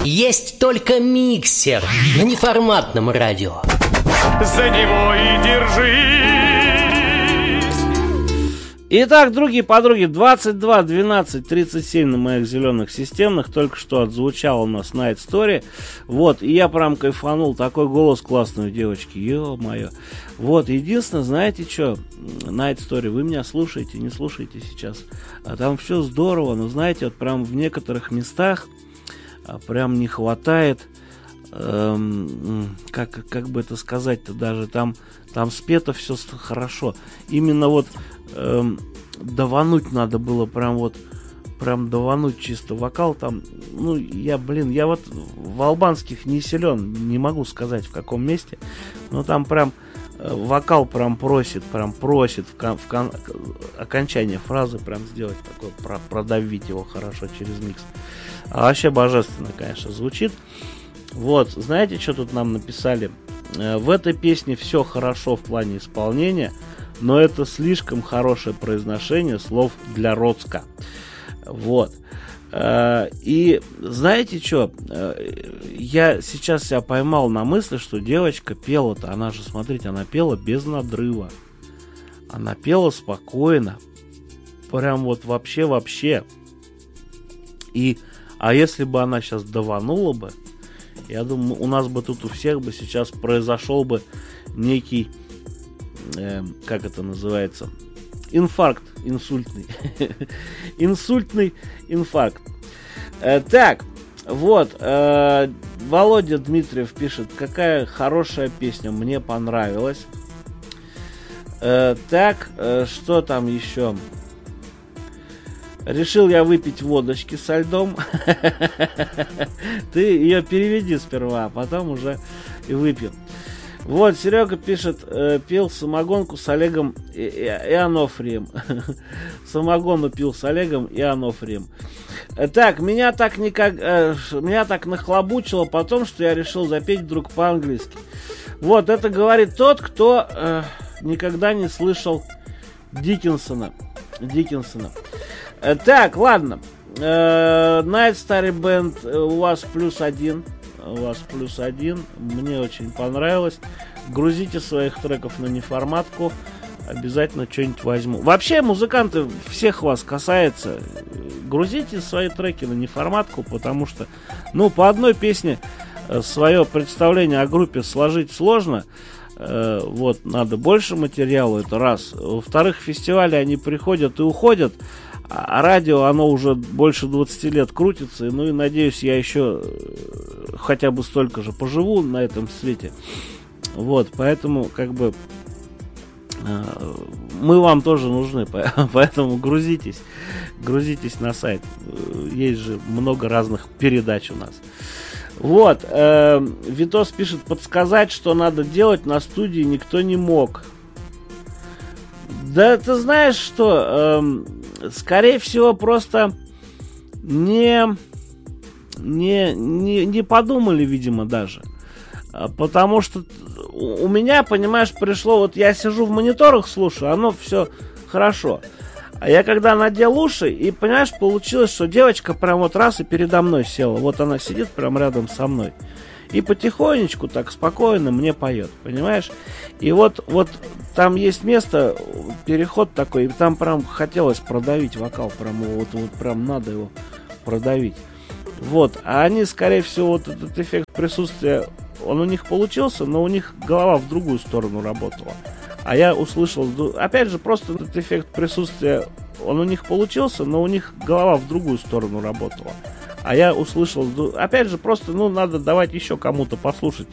Есть только миксер на неформатном радио. За него и держись. Итак, другие подруги, 22 12 37 на моих зеленых системных. Только что отзвучал у нас Night Story. Вот, и я прям кайфанул. Такой голос классный у девочки, ё-моё. Вот, единственное, знаете что, Night Story, вы меня слушаете, не слушаете сейчас. А там все здорово, но знаете, вот прям в некоторых местах прям не хватает, как бы это сказать-то, даже там спето все хорошо. Именно вот давануть надо было, прям давануть чисто вокал там. Ну, я вот в албанских не силен, не могу сказать в каком месте, но там прям вокал прям просит в окончание фразы прям сделать такое, продавить его хорошо через микс. А вообще божественно, конечно, звучит. Вот, знаете, что тут нам написали? В этой песне все хорошо в плане исполнения, но это слишком хорошее произношение слов для Роцка. Вот. И знаете что? Я сейчас себя поймал на мысли, что девочка пела-то, она же, смотрите, она пела без надрыва. Она пела спокойно. Прям вот вообще. А если бы она сейчас даванула бы, я думаю, у нас бы тут у всех бы сейчас произошел бы некий, как это называется, инфаркт, инсультный. Инсультный инфаркт. Так, вот, Володя Дмитриев пишет, какая хорошая песня, мне понравилась. Так, что там еще? Решил я выпить водочки со льдом. Ты ее переведи сперва, а потом уже и выпьем. Вот, Серега пишет, пил самогонку с Олегом и Анофрием. Самогону пил с Олегом и Анофрием. Так, меня так нахлобучило потом, что я решил запеть вдруг по-английски. Вот, это говорит тот, кто никогда не слышал Диккенсона. Так, ладно. Night Story Band, у вас +1. Мне очень понравилось. Грузите своих треков на неформатку. Обязательно что-нибудь возьму. Вообще, музыканты, всех вас касается. Грузите свои треки на неформатку, потому что, по одной песне свое представление о группе сложить сложно. Вот, надо больше материала, это раз. Во-вторых, фестивали они приходят и уходят. А радио, оно уже больше 20 лет крутится. И надеюсь, я еще хотя бы столько же поживу на этом свете. Вот, поэтому, мы вам тоже нужны. Поэтому грузитесь на сайт. Есть же много разных передач у нас. Вот, Витос пишет, подсказать, что надо делать на студии никто не мог. Да, ты знаешь, что скорее всего просто не подумали, видимо, даже. Потому что у меня, понимаешь, пришло, вот я сижу в мониторах, слушаю, оно все хорошо. А я когда надел уши, и, понимаешь, получилось, что девочка прям вот раз и передо мной села. Вот она сидит прям рядом со мной. И потихонечку, так спокойно мне поет, понимаешь? И вот там есть место, переход такой, и там прям хотелось продавить вокал, прям прям надо его продавить. Вот, а они, скорее всего, вот этот эффект присутствия, он у них получился, но у них голова в другую сторону работала. А я услышал, опять же, просто этот эффект присутствия, он у них получился, но у них голова в другую сторону работала. А я услышал, опять же, просто, надо давать еще кому-то послушать